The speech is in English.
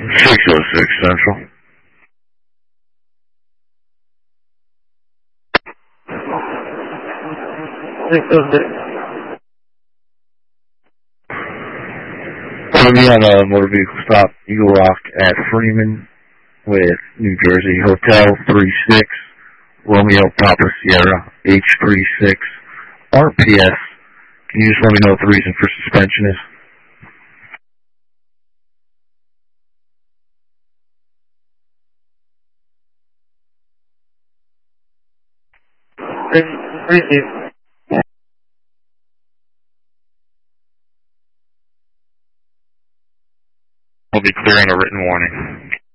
606 Central. We'll be on a motor vehicle stop, Eagle Rock at Freeman with New Jersey Hotel 36, Romeo Papa Sierra, H36, RPS. Can you just let me know what the reason for suspension is? We'll be clearing a written warning.